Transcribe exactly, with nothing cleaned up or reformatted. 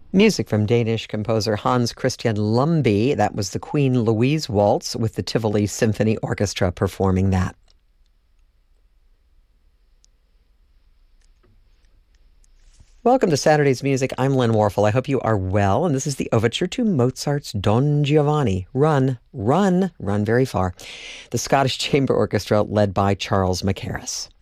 Music from Danish composer Hans Christian Lumby. That was the Queen Louise Waltz with the Tivoli Symphony Orchestra performing that. Welcome to Saturday's Music. I'm Lynn Warfel. I hope you are well, and this is the overture to Mozart's Don Giovanni. Run, run, run very far. The Scottish Chamber Orchestra led by Charles Mackerras.